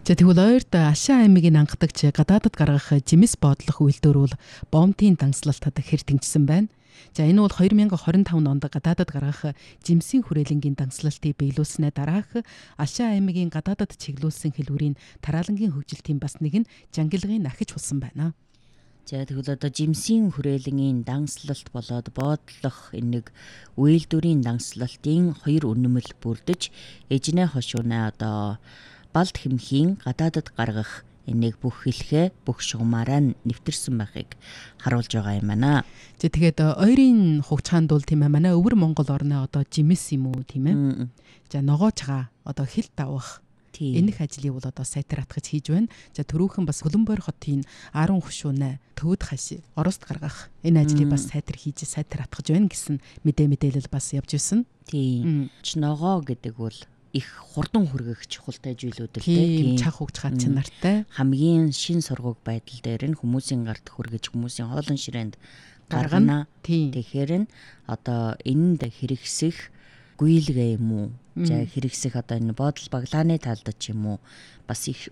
За тэгвэл ойрд Ашаа аймгийн анхдагч гадаадад гаргах жимс бодлох үйлдвэр бол бомтын дангслалтад хэр тэнцсэн байна. За энэ бол 2025 онд гадаадад гаргах жимсийн хүрээлэнгийн дангслалтыг биелүүлснээр дараах Ашаа аймгийн гадаадад чиглүүлсэн хэлбэрийн тараалангийн хөгжилтийн бас нэг нь жангилгын ахиж болсон байна. За тэгвэл одоо жимсийн хүрээлэнгийн дангслалт болоод боодлох энэ нэг үйлдвэрийн дангслалтын хоёр үнэмэл бүрдэж эжнээ хошуунаа одоо балд хэмхийн гадаадад гаргах энийг бүх хэлхээ бүх шугамаараа нэвтэрсэн байхыг харуулж байгаа юм байна. За тэгээд ойрын хугацаанд бол тийм ээ манай өвөр Монгол орны одоо жимс юм уу тийм ээ. За ногоочгаа одоо хил давах энэх ажлыг бол одоо сайтар атгаж хийж байна. За түрүүхэн бас Хөлбөмбөр хотын 10 хушуунаа төвд хаш Орост гаргах энэ ажлыг бас сайтар хийж сайтар атгаж байна гэсэн мэдээлэл бас явж ирсэн. Тийм. Ногоо гэдэг бол их хурдан хүргэх чухалтай зүйлүүд л тийм чах хугацаа чанартай. Хамгийн шин сургууг байдал дээр нь хүмүүсийн гарт хүргэж хүмүүсийн хоолн ширээнд гаргана. Тэгэхээр нь одоо энэнд хэрэгсэх гүйлгээ юм уу? За хэрэгсэх одоо энэ бодол баглааны талд ч юм уу бас их